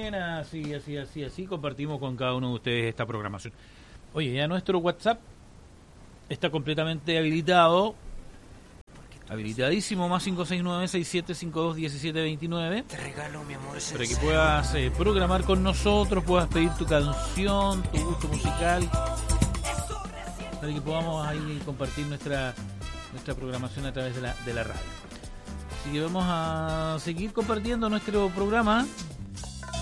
bien, así compartimos con cada uno de ustedes esta programación. Oye, ya nuestro WhatsApp está completamente habilitado, habilitadísimo, más 569-6752-1729. Te regalo, mi amor, para que puedas programar con nosotros, puedas pedir tu canción, tu gusto musical, para que podamos ahí compartir nuestra programación a través de la radio. Así que vamos a seguir compartiendo nuestro programa